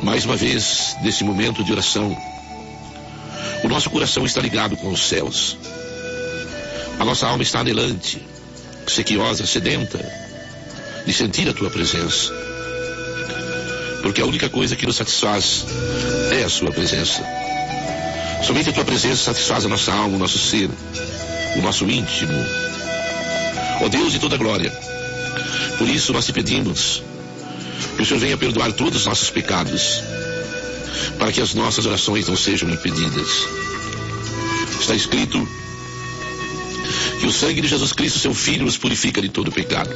Mais uma vez, nesse momento de oração, o nosso coração está ligado com os céus. A nossa alma está anelante, sequiosa, sedenta de sentir a tua presença. Porque a única coisa que nos satisfaz é a sua presença. Somente a tua presença satisfaz a nossa alma, o nosso ser, o nosso íntimo. Ó Deus de toda glória, por isso nós te pedimos que o Senhor venha perdoar todos os nossos pecados, para que as nossas orações não sejam impedidas. Está escrito que o sangue de Jesus Cristo, seu Filho, nos purifica de todo pecado.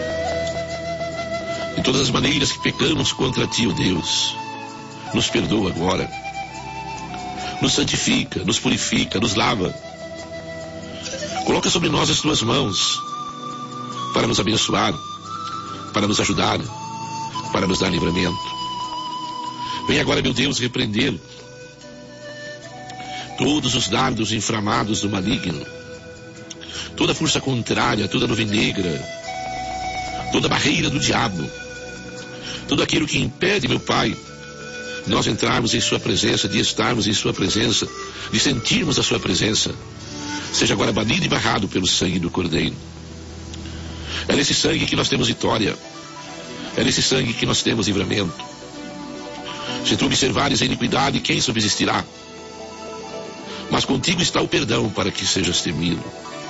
De todas as maneiras que pecamos contra ti, ó Deus, nos perdoa agora. Nos santifica, nos purifica, nos lava. Coloca sobre nós as tuas mãos para nos abençoar, para nos ajudar, para nos dar livramento. Vem agora, meu Deus, repreender todos os dardos inflamados do maligno, toda força contrária, toda nuvem negra, toda barreira do diabo, tudo aquilo que impede, meu Pai, nós entrarmos em sua presença, de estarmos em sua presença, de sentirmos a sua presença, seja agora banido e barrado pelo sangue do Cordeiro. É nesse sangue que nós temos vitória, é nesse sangue que nós temos livramento. Se tu observares a iniquidade, quem subsistirá? Mas contigo está o perdão para que sejas temido.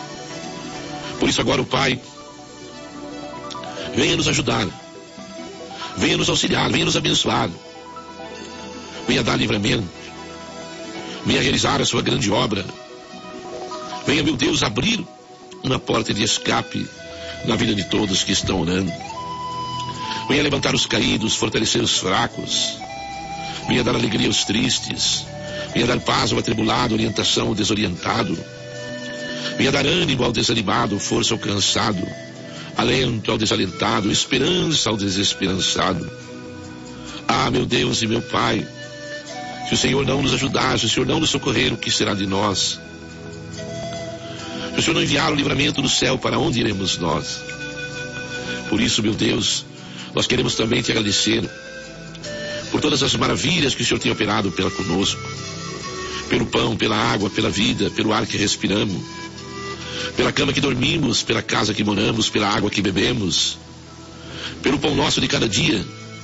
Por isso agora o Pai, venha nos ajudar, venha nos auxiliar, venha nos abençoar, venha dar livramento, venha realizar a sua grande obra, venha, meu Deus, abrir uma porta de escape na vida de todos que estão orando. Venha levantar os caídos, fortalecer os fracos, venha dar alegria aos tristes, venha dar paz ao atribulado, orientação ao desorientado, venha dar ânimo ao desanimado, força ao cansado, alento ao desalentado, esperança ao desesperançado. Ah, meu Deus e meu Pai, se o Senhor não nos ajudar, se o Senhor não nos socorrer, o que será de nós? Se o Senhor não enviar o livramento do céu, para onde iremos nós? Por isso, meu Deus, nós queremos também te agradecer por todas as maravilhas que o Senhor tem operado pela conosco, pelo pão, pela água, pela vida, pelo ar que respiramos, pela cama que dormimos, pela casa que moramos, pela água que bebemos, pelo pão nosso de cada dia,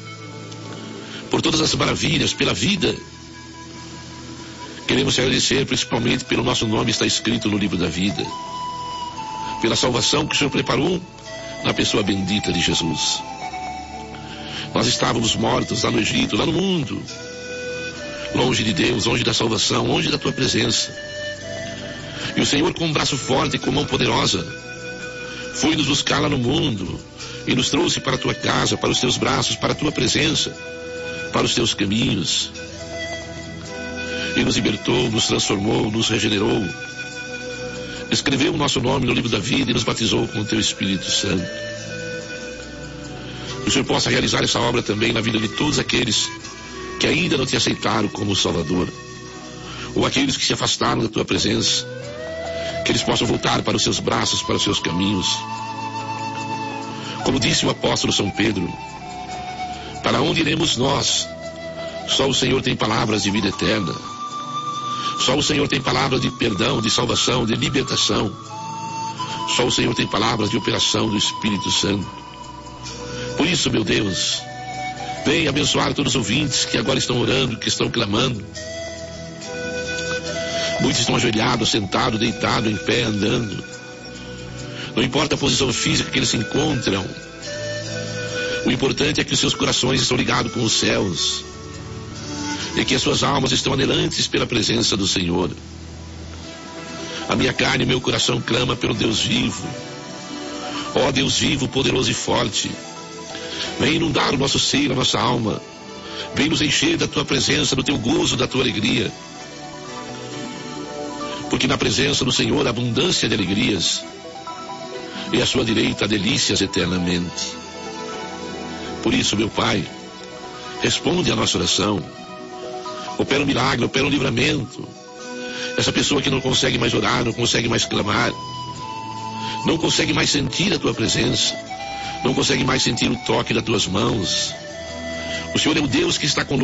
por todas as maravilhas, pela vida. Queremos te agradecer principalmente pelo nosso nome está escrito no livro da vida, pela salvação que o Senhor preparou na pessoa bendita de Jesus. Nós estávamos mortos lá no Egito, lá no mundo, longe de Deus, longe da salvação, longe da tua presença. E o Senhor, com um braço forte e com mão poderosa, foi nos buscar lá no mundo e nos trouxe para a tua casa, para os teus braços, para a tua presença, para os teus caminhos. E nos libertou, nos transformou, nos regenerou, escreveu o nosso nome no livro da vida e nos batizou com o teu Espírito Santo. Que o Senhor possa realizar essa obra também na vida de todos aqueles que ainda não te aceitaram como Salvador, ou aqueles que se afastaram da tua presença, que eles possam voltar para os seus braços, para os seus caminhos. Como disse o apóstolo São Pedro, para onde iremos nós? Só o Senhor tem palavras de vida eterna. Só o Senhor tem palavras de perdão, de salvação, de libertação. Só o Senhor tem palavras de operação do Espírito Santo. Por isso, meu Deus, vem abençoar todos os ouvintes que agora estão orando, que estão clamando. Muitos estão ajoelhados, sentados, deitados, em pé, andando. Não importa a posição física que eles se encontram. O importante é que os seus corações estão ligados com os céus e que as suas almas estão anelantes pela presença do Senhor. A minha carne e meu coração clama pelo Deus vivo. Ó Deus vivo, poderoso e forte, vem inundar o nosso ser, a nossa alma. Vem nos encher da tua presença, do teu gozo, da tua alegria. Porque na presença do Senhor há abundância de alegrias, e à sua direita há delícias eternamente. Por isso, meu Pai, responde a nossa oração. Opera um milagre, opera um livramento. Essa pessoa que não consegue mais orar, não consegue mais clamar, não consegue mais sentir a tua presença, não consegue mais sentir o toque das tuas mãos. O Senhor é o Deus que está conosco.